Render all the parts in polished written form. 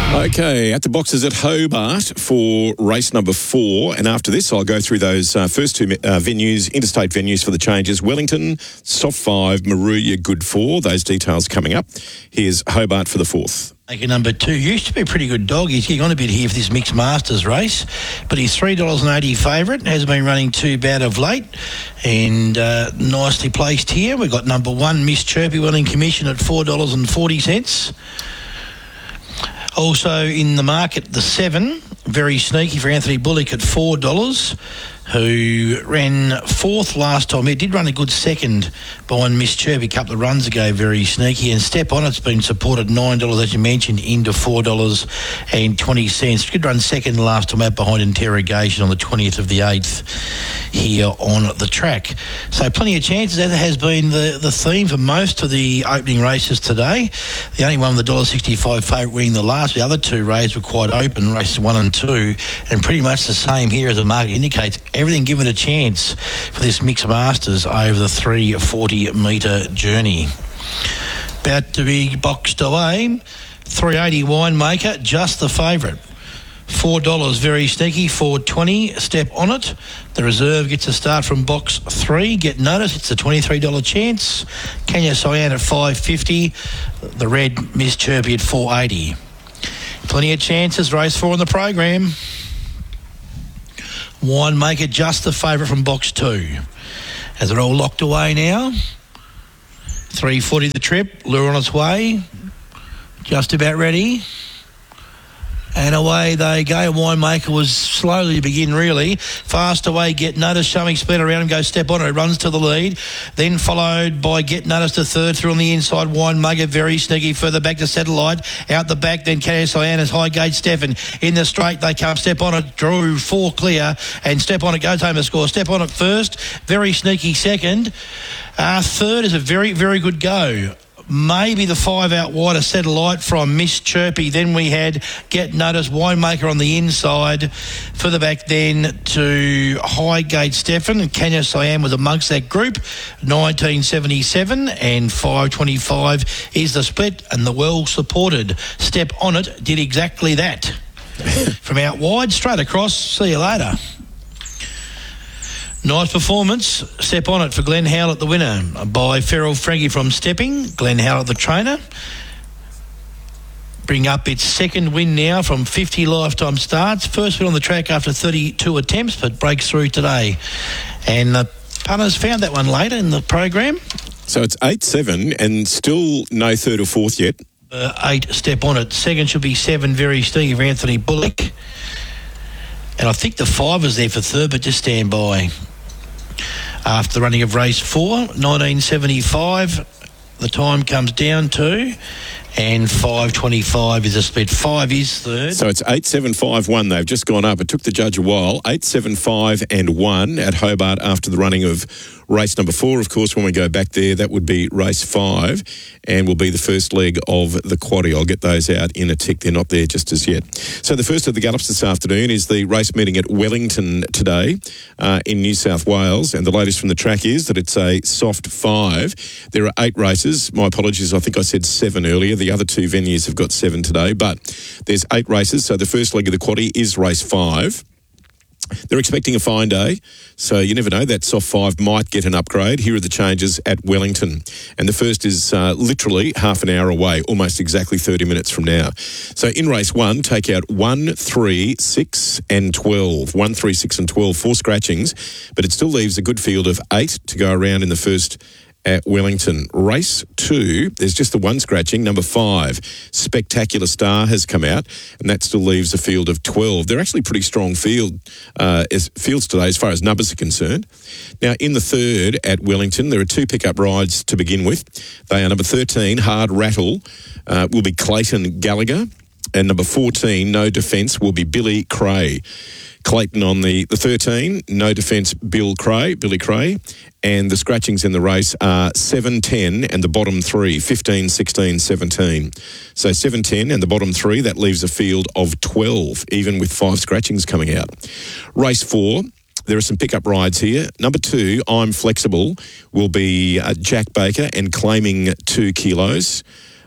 Okay, at the boxes at Hobart for race number 4. And after this, I'll go through those first two venues, interstate venues for the changes. Wellington, soft 5, Moruya, good 4. Those details coming up. Here's Hobart for the 4th. Number 2 used to be a pretty good dog. He's getting on a bit here for this Mixed Masters race, but he's $3.80 favourite. Hasn't been running too bad of late, and nicely placed here. We've got number 1, Miss Chirpy, Welling Commission at $4.40. Also in the market, the 7, very sneaky for Anthony Bullock at $4, who ran 4th last time. He did run a good second behind Miss Chirpy a couple of runs ago, very sneaky. And Step On It's been supported $9, as you mentioned, into $4.20. Good run second last time out behind Interrogation on the 20th of the 8th here on the track. So plenty of chances. That has been the theme for most of the opening races today. The only one with the $1.65 favourite winning the last. The other 2 races were quite open, races 1 and 2, and pretty much the same here as the market indicates. Everything given a chance for this Mixed Masters over the 340-metre journey. About to be boxed away. 380 Winemaker, just the favourite. $4, very sneaky. $4.20, Step On It. The reserve gets a start from box 3. Get Notice, it's a $23 chance. Kenya Cyan at $5.50. The red Miss Chirpy at $4.80. Plenty of chances. Race 4 in the program. Winemaker, just the favourite from box 2. As they're all locked away now. 340 the trip, lure on its way. Just about ready. And away they go. Winemaker was slowly to begin, really. Fast away, Get Notice, showing speed around him, goes Step On It, runs to the lead. Then followed by Get Notice to third, through on the inside. Winemaker, very sneaky, further back to Satellite. Out the back, then Cyanus, Highgate, Stefan. In the straight, they come. Step On It, drew 4 clear. And Step On It goes home to score. Step On It first, very sneaky second. Third is a very, very good go. Maybe the 5 out wide, a Satellite from Miss Chirpy. Then we had Get Notice, Winemaker on the inside. Further back then to Highgate Stefan, and Kenya Cyan was amongst that group. 1977 and 525 is the split, and the well-supported Step On It did exactly that. From out wide, straight across, see you later. Nice performance. Step On It for Glenn Howlett, the winner, by Feral Frankie from Stepping. Glenn Howlett, the trainer. Bring up its second win now from 50 lifetime starts. First win on the track after 32 attempts, but breaks through today. And the punters found that one later in the program. So it's 8-7 and still no third or fourth yet. 8, Step On It. Second should be 7, Very Steve for Anthony Bullock. And I think the 5 was there for third, but just stand by. After the running of race 4, 1975, the time comes down to, and 5.25 is a split. 5 is third. So it's 8-7-5-1. They've just gone up. It took the judge a while. 8-7-5-1 at Hobart after the running of race number 4. Of course, when we go back there, that would be race 5 and will be the first leg of the quaddie. I'll get those out in a tick. They're not there just as yet. So the first of the gallops this afternoon is the race meeting at Wellington today in New South Wales. And the latest from the track is that it's a soft 5. There are 8 races. My apologies, I think I said 7 earlier. The other 2 venues have got 7 today, but there's 8 races. So the first leg of the quaddie is race 5. They're expecting a fine day, so you never know. That soft 5 might get an upgrade. Here are the changes at Wellington. And the first is literally half an hour away, almost exactly 30 minutes from now. So in race 1, take out 1, 3, 6 and 12. 1, 3, 6 and 12, 4 scratchings, but it still leaves a good field of 8 to go around in the first at Wellington. Race 2, there's just the 1 scratching. Number 5, Spectacular Star has come out, and that still leaves a field of 12. They're actually pretty strong fields today as far as numbers are concerned. Now, in the third at Wellington, there are 2 pickup rides to begin with. They are number 13, Hard Rattle, will be Clayton Gallagher, and number 14, No Defence, will be Billy Cray. Clayton on the 13, No Defence, Billy Cray, and the scratchings in the race are 7, 10 and the bottom 3, 15, 16, 17. So 7, 10 and the bottom 3, that leaves a field of 12, even with 5 scratchings coming out. Race 4, there are some pickup rides here. Number 2, I'm Flexible, will be Jack Baker and claiming 2 kilos.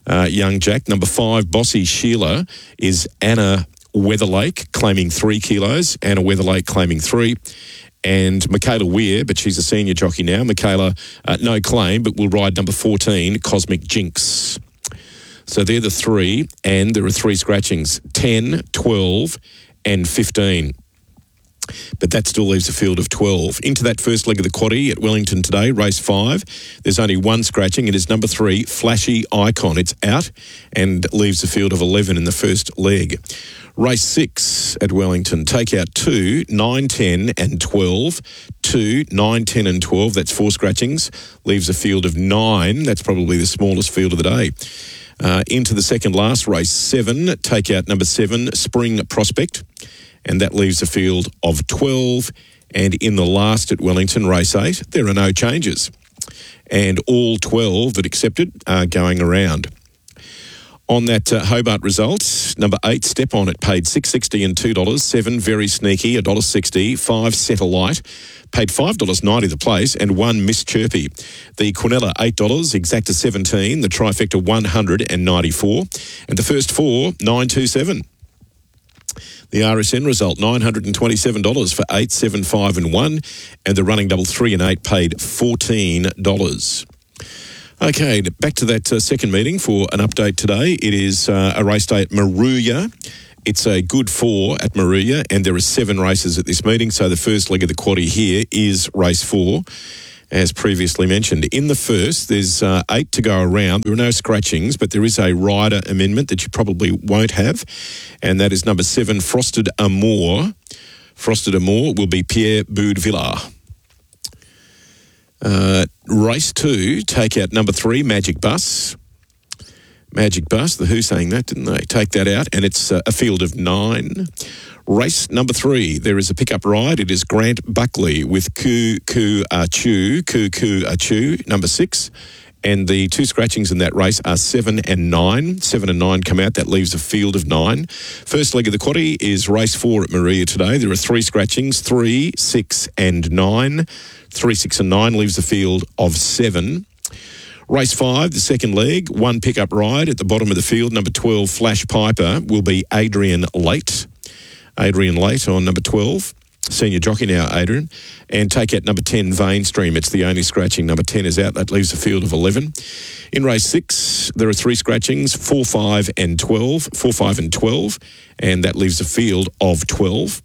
Young Jack. Number 5, Bossy Sheila, is Anna Weatherlake, claiming 3 kilos. Anna Weatherlake claiming 3. And Michaela Weir, but she's a senior jockey now. Michaela, no claim, but will ride number 14, Cosmic Jinx. So they're the 3, and there are 3 scratchings, 10, 12 and 15. But that still leaves a field of 12. Into that first leg of the quaddie at Wellington today, race 5. There's only 1 scratching. It is number 3, Flashy Icon. It's out and leaves a field of 11 in the first leg. Race 6 at Wellington. Take out 2, 9, 10 and 12. 2, 9, 10 and 12. That's 4 scratchings. Leaves a field of 9. That's probably the smallest field of the day. Into the second last, race 7. Take out number 7, Spring Prospect. And that leaves a field of 12. And in the last at Wellington, race 8, there are no changes. And all 12 that accepted are going around. On that Hobart result, number 8, Step On It, paid $6.60 and $2. 7, Very Sneaky, $1.60. 5, Satellite, paid $5.90 the place, and 1, Miss Chirpy. The Quinella, $8, Exacta 17, the Trifecta 194, and the first 4, 927. The RSN result, $927 for 8, 7, 5 and 1, and the running double 3 and 8 paid $14. Okay, back to that second meeting for an update today. It is a race day at Moruya. It's a good 4 at Moruya, and there are 7 races at this meeting. So the first leg of the quaddie here is race 4, as previously mentioned. In the first, there's 8 to go around. There are no scratchings, but there is a rider amendment that you probably won't have, and that is number 7, Frosted Amour. Frosted Amour will be Pierre Boudvillard. Race 2, take out number 3, Magic Bus. Magic Bus, the Who sang that, didn't they? Take that out, and it's a field of 9. Race number 3, there is a pickup ride. It is Grant Buckley with Coo Coo Achu, number 6. And the 2 scratchings in that race are 7 and 9. 7 and 9 come out. That leaves a field of 9. First leg of the quaddie is race 4 at Moruya today. There are 3 scratchings, 3, 6 and 9. 3, 6 and 9 leaves a field of 7. Race 5, the second leg, 1 pickup ride at the bottom of the field. Number 12, Flash Piper, will be Adrian Late. Adrian Late on number 12. Senior jockey now, Adrian. And take out number 10, Vainstream. It's the only scratching. Number 10 is out. That leaves a field of 11. In race 6, there are 3 scratchings, 4, 5 and 12. 4, 5 and 12. And that leaves a field of 12.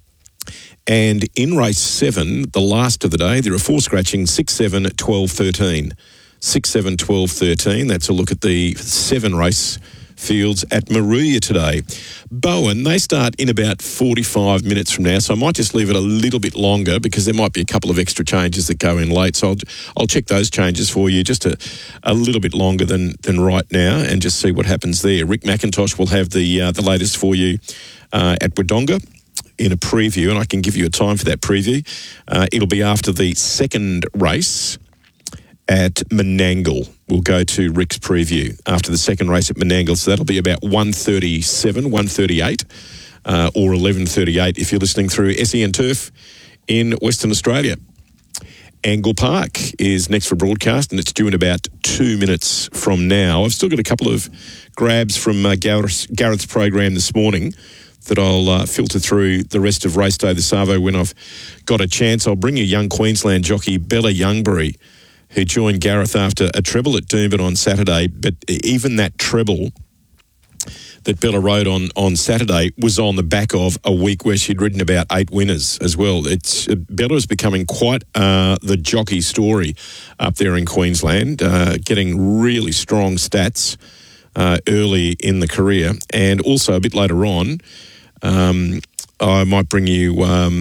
And in race 7, the last of the day, there are 4 scratchings, 6, 7, 12, 13. 6, 7, 12, 13. That's a look at the 7 race fields at Moruya today. Bowen, they start in about 45 minutes from now, so I might just leave it a little bit longer because there might be a couple of extra changes that go in late. So I'll check those changes for you just a little bit longer than right now and just see what happens there. Rick McIntosh will have the latest for you at Wodonga in a preview, and I can give you a time for that preview. It'll be after the second race at Menangle. We'll go to Rick's preview after the second race at Menangle. So that'll be about 1:37, 1:38 or 11:38 if you're listening through SEN Turf in Western Australia. Angle Park is next for broadcast, and it's due in about 2 minutes from now. I've still got a couple of grabs from Gareth's program this morning that I'll filter through the rest of race day this Arvo when I've got a chance. I'll bring you young Queensland jockey Bella Youngbury, who joined Gareth after a treble at Doomben on Saturday. But even that treble that Bella rode on Saturday was on the back of a week where she'd ridden about 8 winners as well. Bella is becoming quite the jockey story up there in Queensland, getting really strong stats early in the career. And also a bit later on, I might bring you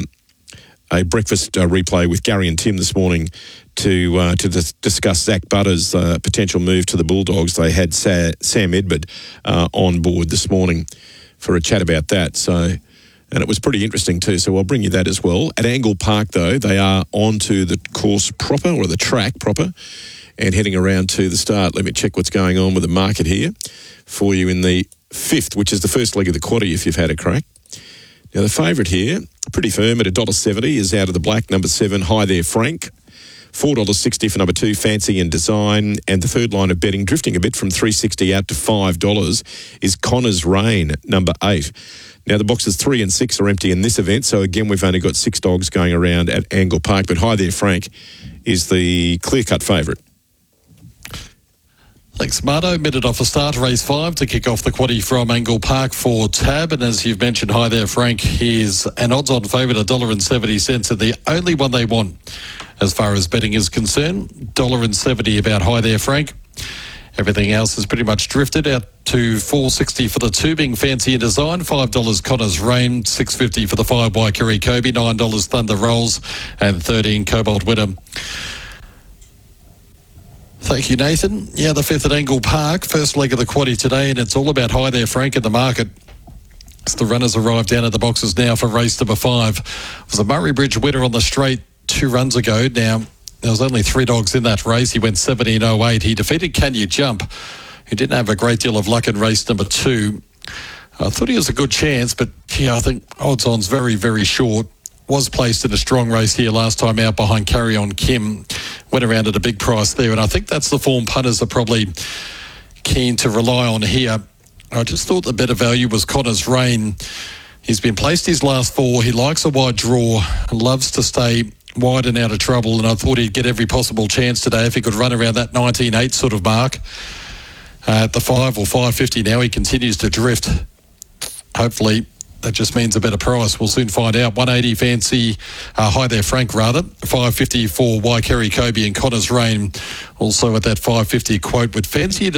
a breakfast replay with Gary and Tim this morning to discuss Zach Butter's potential move to the Bulldogs. They had Sam Edbert on board this morning for a chat about that. So, and it was pretty interesting too. So I'll bring you that as well. At Angle Park, though, they are onto the course proper, or the track proper, and heading around to the start. Let me check what's going on with the market here for you in the 5th, which is the first leg of the quaddie if you've had a crack. Now, the favourite here, pretty firm at $1.70, is out of the black, number 7, Hi There Frank. $4.60 for number 2, Fancy and Design. And the third line of betting, drifting a bit from $3.60 out to $5, is Connor's Reign, number 8. Now, the boxes 3 and 6 are empty in this event, so again, we've only got 6 dogs going around at Angle Park. But Hi There Frank is the clear-cut favourite. Thanks, Marto. Minute off the start, race 5 to kick off the quaddie from Angle Park for Tab. And as you've mentioned, Hi There Frank, he's an odds-on favourite, $1.70, and the only one they want as far as betting is concerned. $1.70 about Hi There Frank. Everything else has pretty much drifted out to $4.60 for the 2, being Fancy and Design, $5 Connor's Reign, $6.50 for the 5 Waikiri Kobe, $9 Thunder Rolls, and $13 Cobalt Winner. Thank you, Nathan. Yeah, the 5th at Angle Park, first leg of the quaddie today, and it's all about Hi There Frank in the market. As the runners arrive down at the boxes now for race number 5. It was a Murray Bridge winner on the straight 2 runs ago. Now, there was only 3 dogs in that race. He went 17.08. He defeated Can You Jump, who didn't have a great deal of luck in race number 2. I thought he was a good chance, but yeah, I think odds-on's very, very short. Was placed in a strong race here last time out behind Carry On Kim. Went around at a big price there, and I think that's the form punters are probably keen to rely on here. I just thought the better value was Connor's Reign. He's been placed his last 4. He likes a wide draw and loves to stay wide and out of trouble, and I thought he'd get every possible chance today if he could run around that 19.8 sort of mark. At the 5 or 5.50 now, he continues to drift. Hopefully that just means a better price. We'll soon find out. 180 Fancy, Hi There Frank rather. 5.50 for Waikiri Kobe and Connor's Reign. Also at that 5.50 quote with Fancy